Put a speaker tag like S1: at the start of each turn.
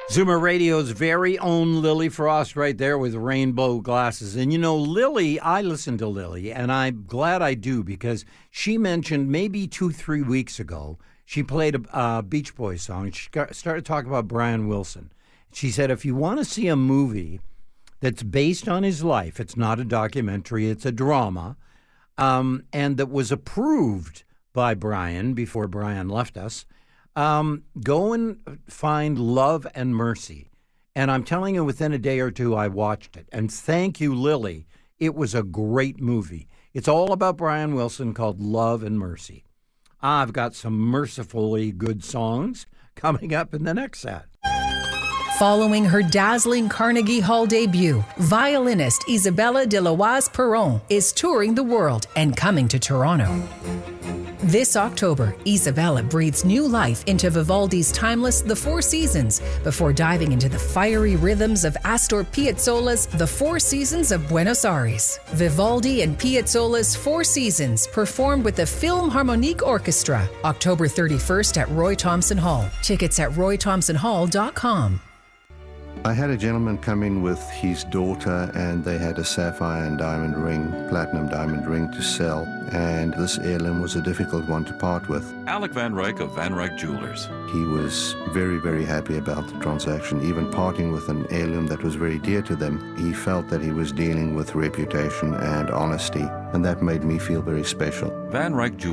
S1: Zoomer Radio's very own Lily Frost right there with rainbow glasses. And you know, Lily, I listen to Lily, and I'm glad I do because she mentioned maybe 2-3 weeks ago, she played a Beach Boys song. She started talking about Brian Wilson. She said, if you want to see a movie that's based on his life, it's not a documentary, it's a drama, and that was approved by Brian before Brian left us, go and find Love and Mercy. And I'm telling you, within a day or two, I watched it. And thank you, Lily. It was a great movie. It's all about Brian Wilson, called Love and Mercy. I've got some mercifully good songs coming up in the next set.
S2: Following her dazzling Carnegie Hall debut, violinist Isabella de Loise Perron is touring the world and coming to Toronto. This October, Isabella breathes new life into Vivaldi's timeless The Four Seasons before diving into the fiery rhythms of Astor Piazzolla's The Four Seasons of Buenos Aires. Vivaldi and Piazzolla's Four Seasons performed with the Philharmonic Orchestra, October 31st at Roy Thomson Hall. Tickets at roythomsonhall.com.
S3: I had a gentleman come in with his daughter, and they had a sapphire and diamond ring, platinum diamond ring to sell, and this heirloom was a difficult one to part with.
S4: Alec Van Ryk of Van Ryk Jewelers.
S3: He was very, very happy about the transaction, even parting with an heirloom that was very dear to them. He felt that he was dealing with reputation and honesty, and that made me feel very special.
S4: Van Ryk Jewelers.